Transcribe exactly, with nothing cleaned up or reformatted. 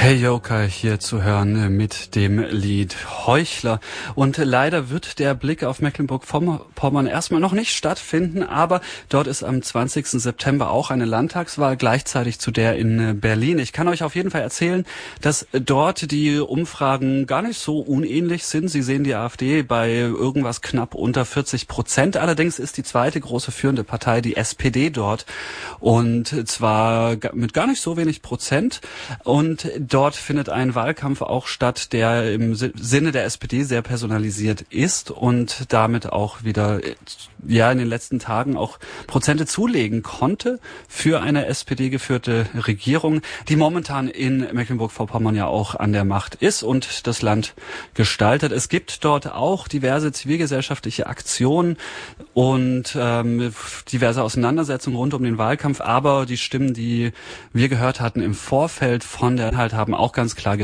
Hey Joker hier zu hören mit dem Lied Heuchler. Und leider wird der Blick auf Mecklenburg-Vorpommern erstmal noch nicht stattfinden, aber dort ist am zwanzigsten September auch eine Landtagswahl, gleichzeitig zu der in Berlin. Ich kann euch auf jeden Fall erzählen, dass dort die Umfragen gar nicht so unähnlich sind. Sie sehen die AfD bei irgendwas knapp unter vierzig Prozent. Allerdings ist die zweite große führende Partei die S P D dort, und zwar mit gar nicht so wenig Prozent. Und dort findet ein Wahlkampf auch statt, der im Sinne der S P D sehr personalisiert ist und damit auch wieder, ja, in den letzten Tagen auch Prozente zulegen konnte für eine S P D-geführte Regierung, die momentan in Mecklenburg-Vorpommern ja auch an der Macht ist und das Land gestaltet. Es gibt dort auch diverse zivilgesellschaftliche Aktionen und ähm, diverse Auseinandersetzungen rund um den Wahlkampf, aber die Stimmen, die wir gehört hatten im Vorfeld von der Inhalt, haben auch ganz klar